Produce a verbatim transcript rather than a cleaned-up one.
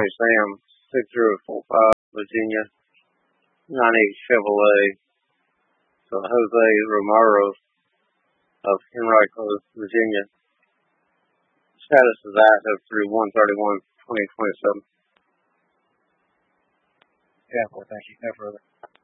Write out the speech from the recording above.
Johnny Sam, six zero four five, Virginia, nine eight Chevrolet, to Jose Romero of Henrico, Virginia. Status of that up through one thirty-one twenty twenty-seven. Yeah, well, thank you. No further.